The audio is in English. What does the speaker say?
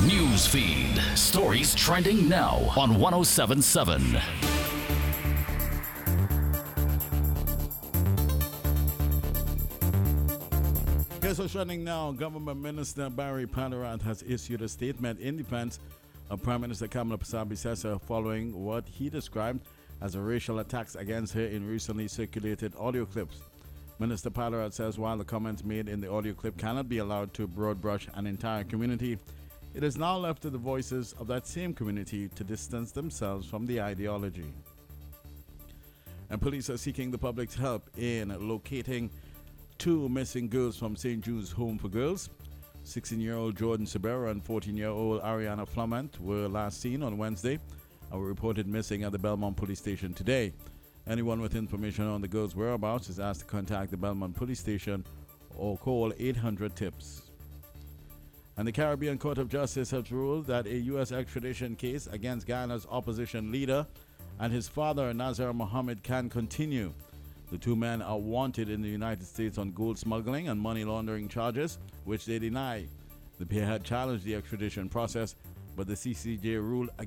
News feed. Stories trending now on 1077. Here's what's trending now. Government Minister Barry Panerat has issued a statement in defense of Prime Minister Kamala Persaud-Bissessar following what he described as racial attacks against her in recently circulated audio clips. Minister Panerat says while the comments made in the audio clip cannot be allowed to broad brush an entire community, it is now left to the voices of that same community to distance themselves from the ideology. And police are seeking the public's help in locating two missing girls from St. Jude's Home for Girls. 16-year-old Jordan Sabera and 14-year-old Ariana Flamant were last seen on Wednesday and were reported missing at the Belmont Police Station today. Anyone with information on the girls' whereabouts is asked to contact the Belmont Police Station or call 800-TIPS. And the Caribbean Court of Justice has ruled that a U.S. extradition case against Ghana's opposition leader and his father, Nazar Mohammed, can continue. The two men are wanted in the United States on gold smuggling and money laundering charges, which they deny. The pair had challenged the extradition process, but the CCJ ruled